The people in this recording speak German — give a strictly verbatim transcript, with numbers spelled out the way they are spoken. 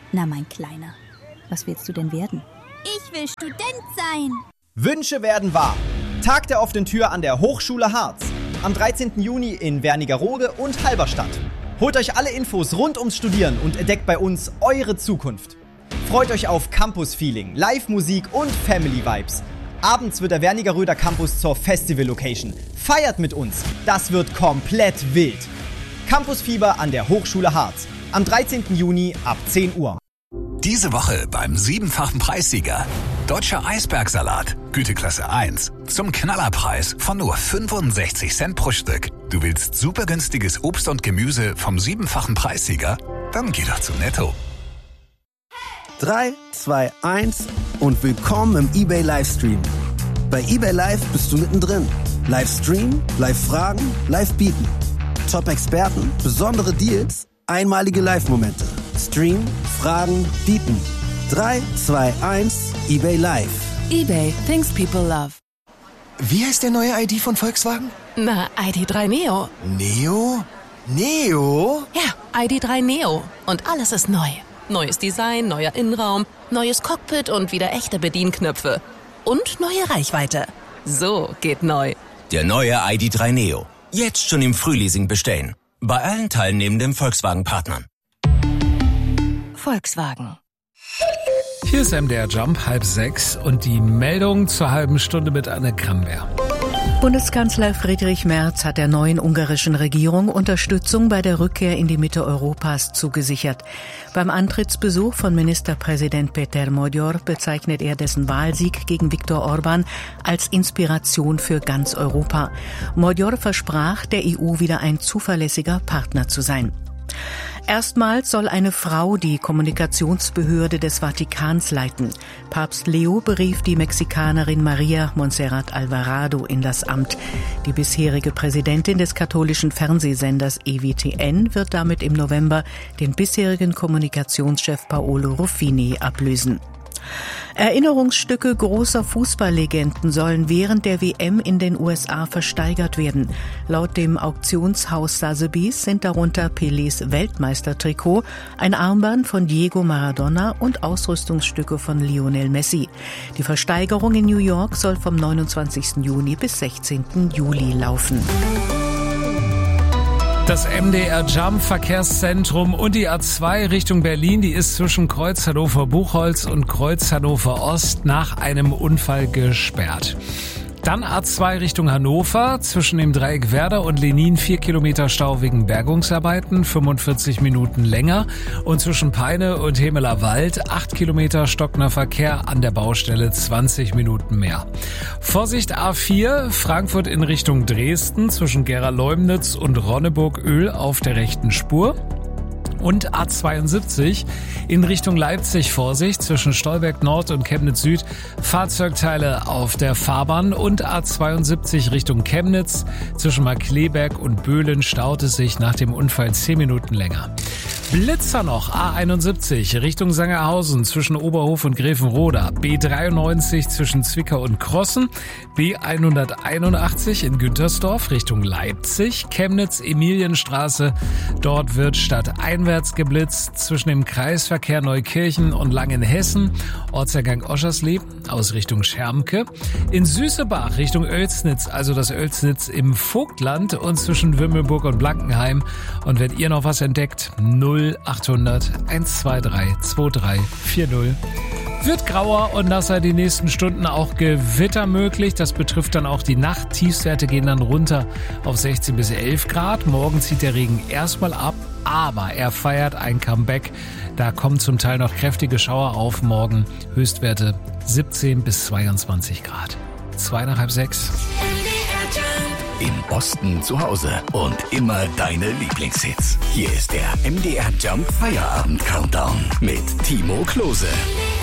Na, mein Kleiner, was willst du denn werden? Ich will Student sein. Wünsche werden wahr. Tag der offenen Tür an der Hochschule Harz. Am dreizehnten Juni in Wernigerode und Halberstadt. Holt euch alle Infos rund ums Studieren und entdeckt bei uns eure Zukunft. Freut euch auf Campus-Feeling, Live-Musik und Family-Vibes. Abends wird der Wernigeröder Campus zur Festival-Location. Feiert mit uns, das wird komplett wild. Campusfieber an der Hochschule Harz. Am dreizehnten Juni ab zehn Uhr. Diese Woche beim siebenfachen Preissieger. Deutscher Eisbergsalat, Güteklasse eins. Zum Knallerpreis von nur fünfundsechzig Cent pro Stück. Du willst super günstiges Obst und Gemüse vom siebenfachen Preissieger? Dann geh doch zu Netto. drei, zwei, eins und willkommen im eBay Livestream. Bei eBay Live bist du mittendrin. Livestream, Live-Fragen, Live-Bieten. Top-Experten, besondere Deals, einmalige Live-Momente. Stream, Fragen, Bieten. drei, zwei, eins, eBay Live. eBay, things people love. Wie heißt der neue I D von Volkswagen? Na, I D drei Neo. Neo? Neo? Ja, I D drei Neo. Und alles ist neu. Neues Design, neuer Innenraum, neues Cockpit und wieder echte Bedienknöpfe. Und neue Reichweite. So geht neu. Der neue I D drei Neo. Jetzt schon im Frühleasing bestellen. Bei allen teilnehmenden Volkswagen-Partnern. Volkswagen. Hier ist M D R Jump, halb sechs und die Meldung zur halben Stunde mit Anne Kramberg. Bundeskanzler Friedrich Merz hat der neuen ungarischen Regierung Unterstützung bei der Rückkehr in die Mitte Europas zugesichert. Beim Antrittsbesuch von Ministerpräsident Peter Magyar bezeichnet er dessen Wahlsieg gegen Viktor Orban als Inspiration für ganz Europa. Magyar versprach, der E U wieder ein zuverlässiger Partner zu sein. Erstmals soll eine Frau die Kommunikationsbehörde des Vatikans leiten. Papst Leo berief die Mexikanerin Maria Montserrat Alvarado in das Amt. Die bisherige Präsidentin des katholischen Fernsehsenders E W T N wird damit im November den bisherigen Kommunikationschef Paolo Ruffini ablösen. Erinnerungsstücke großer Fußballlegenden sollen während der W M in den U S A versteigert werden. Laut dem Auktionshaus Sotheby's sind darunter Pelés Weltmeistertrikot, ein Armband von Diego Maradona und Ausrüstungsstücke von Lionel Messi. Die Versteigerung in New York soll vom neunundzwanzigsten Juni bis sechzehnten Juli laufen. Das M D R Jump Verkehrszentrum und die A zwei Richtung Berlin, die ist zwischen Kreuz Hannover-Buchholz und Kreuz Hannover-Ost nach einem Unfall gesperrt. Dann A zwei Richtung Hannover, zwischen dem Dreieck Werder und Lenin vier Kilometer Stau wegen Bergungsarbeiten, fünfundvierzig Minuten länger. Und zwischen Peine und Hemeler Wald acht Kilometer stockender Verkehr, an der Baustelle zwanzig Minuten mehr. Vorsicht A vier, Frankfurt in Richtung Dresden, zwischen Gera-Leumnitz und Ronneburg-Öl auf der rechten Spur. Und A zweiundsiebzig in Richtung Leipzig, Vorsicht, zwischen Stolberg Nord und Chemnitz Süd, Fahrzeugteile auf der Fahrbahn. Und A zweiundsiebzig Richtung Chemnitz, zwischen Markkleeberg und Böhlen staut es sich nach dem Unfall zehn Minuten länger. Blitzer noch, A einundsiebzig Richtung Sangerhausen, zwischen Oberhof und Gräfenroda, B dreiundneunzig zwischen Zwickau und Krossen, B hunderteinundachtzig in Güntersdorf Richtung Leipzig, Chemnitz Emilienstraße, dort wird stadteinwärts geblitzt, zwischen dem Kreisverkehr Neukirchen und Langenhessen, Ortseingang Oschersleben aus Richtung Schermke, in Süßebach Richtung Oelsnitz, also das Oelsnitz im Vogtland und zwischen Wimmelburg und Blankenheim. Und wenn ihr noch was entdeckt, null achthundert hundertzweiundzwanzig drei vier null. Wird grauer und nasser die nächsten Stunden, auch Gewitter möglich. Das betrifft dann auch die Nacht. Tiefstwerte gehen dann runter auf sechzehn bis elf Grad. Morgen zieht der Regen erstmal ab, aber er feiert ein Comeback. Da kommen zum Teil noch kräftige Schauer auf. Morgen Höchstwerte siebzehn bis zweiundzwanzig Grad. Zwei nach halb sechs. Im Osten zu Hause und immer deine Lieblingshits. Hier ist der M D R Jump Feierabend Countdown mit Timo Klose.